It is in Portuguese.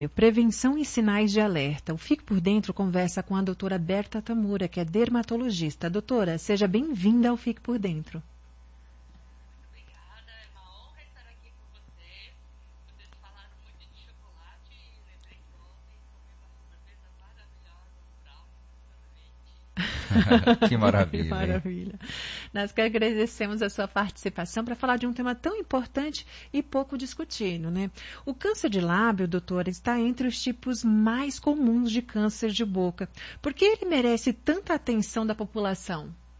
Prevenção e sinais de alerta. O Fique por Dentro conversa com a doutora Berta Tamura, que é dermatologista. Doutora, seja bem-vinda ao Fique por Dentro. Muito obrigada, é uma honra estar aqui com você. Vocês falaram muito de chocolate e lembrei que ontem comi uma sobremesa maravilhosa, um brownie com sorvete. Que maravilha. Que maravilha. Nós que agradecemos a sua participação para falar de um tema tão importante e pouco discutido, né? O câncer de lábio, doutora, está entre os tipos mais comuns de câncer de boca. Por que ele merece tanta atenção da população?